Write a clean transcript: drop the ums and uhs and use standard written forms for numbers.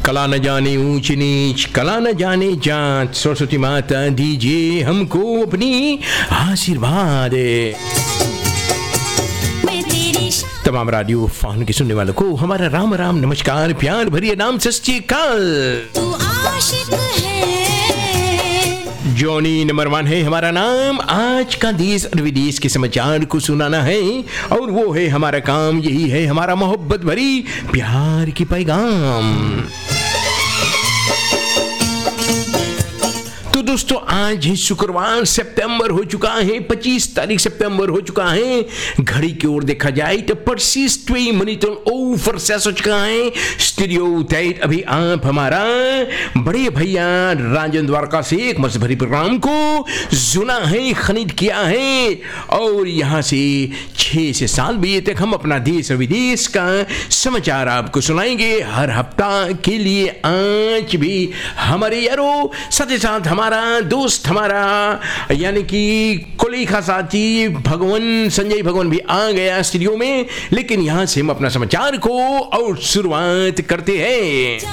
कला न जाने ऊंच नीच, कला न जाने जात, सरस्वती माता दीजिए हमको अपनी आशीर्वाद। तमाम रेडियो फोन के सुनने वालों को हमारा राम राम, नमस्कार, प्यार भरिए नाम, सत श्री अकाल। तू आशिक है। जॉनी नंबर 1 है हमारा नाम। आज का देश और विदेश के समाचार को सुनाना है और वो है हमारा काम, यही है हमारा मोहब्बत भरी प्यार की पैगाम। तो दोस्तों आज ही शुक्रवार, सितंबर हो चुका है, 25 तारीख सितंबर हो चुका है। घड़ी की ओर देखा जाए तो precies 2 minuten over 6 हो चुका है। स्टूडियो टाइट अभी आप हमारा बड़े भैया राजन द्वारका से एक मस्त भरी प्रोग्राम को सुना है, खरीद किया है और यहाँ से 6 से 7 बजे तक हम अपना देश और विदेश का समाचार आपको सुनाएंगे हर हफ्ता के लिए। आज भी हमारे यारो साथ ही साथ हमारा दोस्त, हमारा यानी कि कोलीखा साथी भगवान संजय भगवान भी आ गया स्टूडियो में। लेकिन यहां से हम अपना समाचार को और शुरुआत करते हैं।